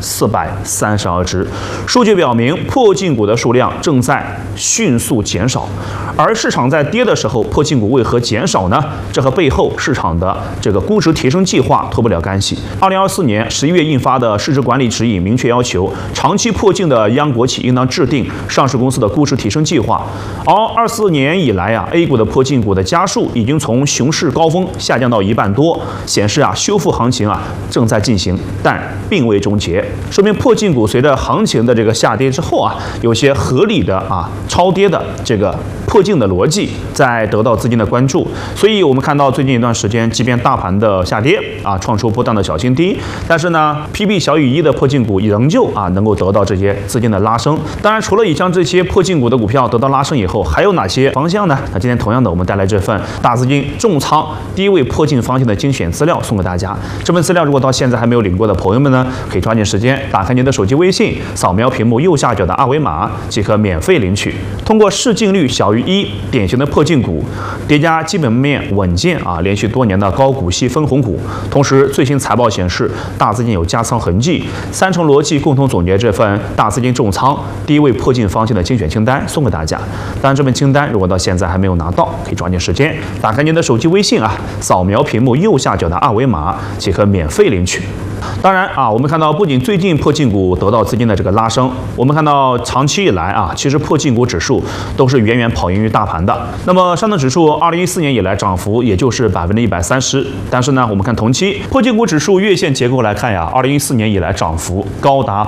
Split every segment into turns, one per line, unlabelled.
432只。数据表明，破净股的数量正在迅速减少，而市场在跌的时候，破净股为何减少呢？这和背后市场的这个估值提升计划脱不了干系。2024年11月印发的市值管理指引明确要求，长期破净的央国企应当制定上市公司的估值提升计划。而24年以来A 股的破净股的家数已经从熊市高峰下降到1半多，显示修复行情正在进行，但并未终结，说明破净股随着行情的这个下跌之后有些合理的超跌的这个破净的逻辑在得到资金的关注。所以我们看到最近一段时间，即便大盘的下跌创出波段的小新低，但是呢 PB 小于1的破净股仍旧能够得到这些资金的拉升。当然，除了以上这些破净股的股票得到拉升以后，还有哪些方向呢？那今天同样的，我们带来这份大资金重仓低位破净方向的精选资料送给大家。这份资料如果到现在还没有领过的朋友们呢，可以抓紧时间打开您的手机微信，扫描屏幕右下角的二维码即可免费领取。通过市净率小于1典型的破净股，叠加基本面稳健连续多年的高股息分红股，同时最新财报显示大资金有加仓痕迹，三重逻辑共同总结这份大资金重仓低位破净方向的精选清单送给大家。当然，这份清单如果到现在还没有拿到，可以抓紧时间打开您的手机微信扫描屏幕右下角的二维码即可免费领取。当然我们看到不仅最近破净股得到资金的这个拉升，我们看到长期以来其实破净股指数都是远远跑赢于大盘的。那么上证指数2014年以来涨幅也就是130%，但是呢，我们看同期破净股指数月线结构来看2014年以来涨幅高达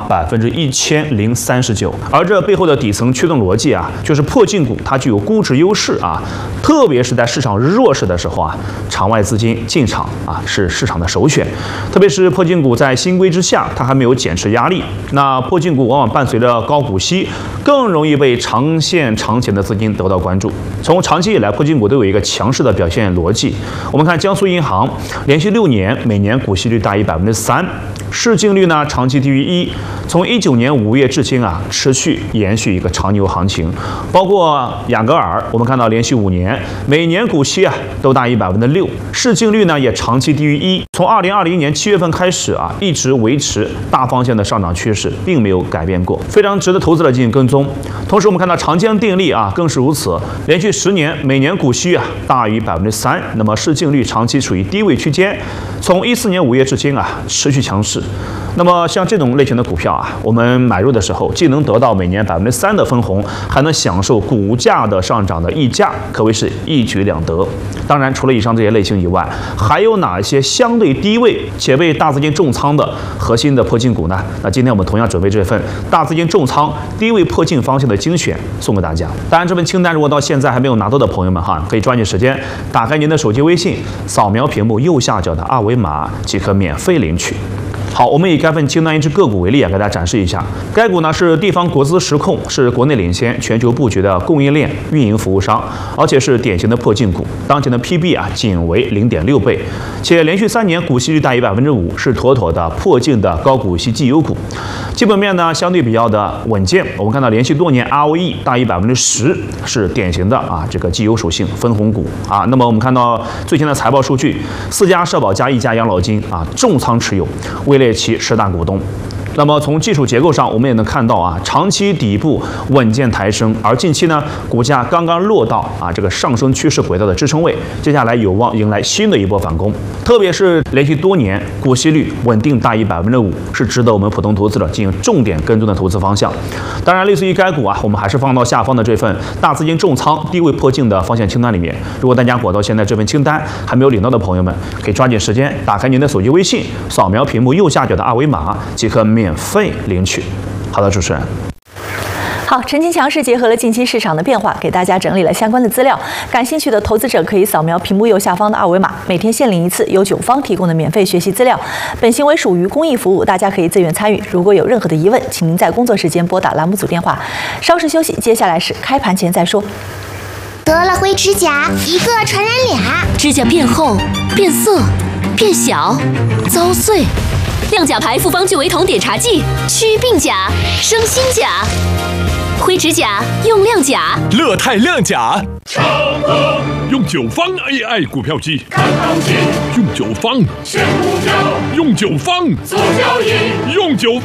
1039%，而这背后的底层驱动逻辑就是破净股它具有估值优势特别是在市场弱势的时候场外资金进场是市场的首选，特别是破净股在新规之下，它还没有减持压力。那破净股往往伴随着高股息，更容易被长线长钱的资金得到关注。从长期以来，破净股都有一个强势的表现逻辑。我们看江苏银行连续6年每年股息率大于3%，市净率呢长期低于1，从19年5月至今持续延续一个长牛行情。包括雅戈尔，我们看到连续5年每年股息都大于6%，市净率呢也长期低于1，从2020年7月份开始一直维持大方向的上涨趋势，并没有改变过，非常值得投资者进行跟踪。同时我们看到长江电力更是如此，连续10年每年股息大于3%，那么市净率长期处于低位区间，从14年5月至今持续强势。那么像这种类型的股票我们买入的时候，既能得到每年3%的分红，还能享受股价的上涨的溢价，可谓是一举两得。当然，除了以上这些类型以外，还有哪些相对低位且被大资金重仓的核心的破净股呢？那今天我们同样准备这份大资金重仓低位破净方向的精选送给大家。当然，这份清单如果到现在还没有拿到的朋友们可以抓紧时间打开您的手机微信，扫描屏幕右下角的二维码即可免费领取。好，我们以该份清单一只个股为例给大家展示一下。该股呢是地方国资实控，是国内领先、全球布局的供应链运营服务商，而且是典型的破净股。当前的 PB 仅为0.6倍，且连续3年股息率大于5%，是妥妥的破净的高股息绩优股。基本面呢相对比较的稳健，我们看到连续多年 ROE 大于10%，是典型的这个绩优属性分红股那么我们看到最新的财报数据，4家社保加1家养老金重仓持有，位列其10大股东。那么从技术结构上，我们也能看到长期底部稳健抬升，而近期呢，股价刚刚落到这个上升趋势轨道的支撑位，接下来有望迎来新的一波反攻。特别是连续多年股息率稳定大于5%，是值得我们普通投资者进行重点跟踪的投资方向。当然，类似于该股我们还是放到下方的这份大资金重仓低位破净的方向清单里面。如果大家果到现在这份清单还没有领到的朋友们，可以抓紧时间打开您的手机微信，扫描屏幕右下角的二维码即可免费领取。好的，主持人。
好，陈清强是结合了近期市场的变化，给大家整理了相关的资料。感兴趣的投资者可以扫描屏幕右下方的二维码，每天限领1次由9方提供的免费学习资料。本行为属于公益服务，大家可以自愿参与。如果有任何的疑问，请您在工作时间拨打栏目组电话。稍事休息，接下来是开盘前再说。
得了灰指甲，一个传染俩，
指甲变厚、变色、变小、遭碎。亮甲牌复方聚维酮碘茶剂，祛病甲、生新甲。灰指甲用亮甲，
乐泰亮甲。用9方 AI 股票机，看行情；用9方选股票，用9方做交易，用9。